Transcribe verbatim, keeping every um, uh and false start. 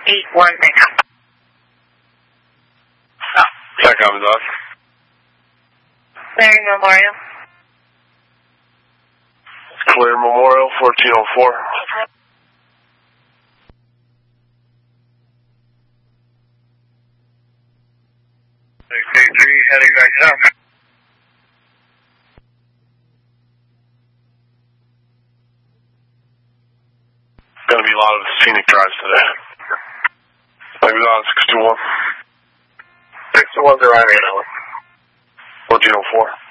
eight one Tango. Satcom is off. Clearing Memorial. Clear Memorial, fourteen oh four. six eight three, heading back south. Gonna be a lot of scenic drives today. Maybe on six two one. six two one's arriving at fourteen oh four.